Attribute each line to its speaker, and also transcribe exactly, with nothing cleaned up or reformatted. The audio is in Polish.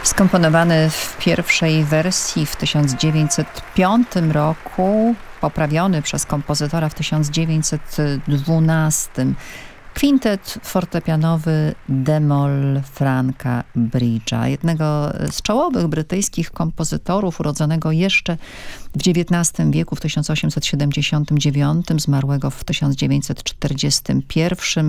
Speaker 1: Skomponowany w pierwszej wersji w tysiąc dziewięćset piątym roku, poprawiony przez kompozytora w tysiąc dziewięćset dwunastym. Kwintet fortepianowy d-moll Franka Bridge'a, jednego z czołowych brytyjskich kompozytorów, urodzonego jeszcze w dziewiętnastym wieku, w tysiąc osiemset siedemdziesiątym dziewiątym, zmarłego w tysiąc dziewięćset czterdziestym pierwszym.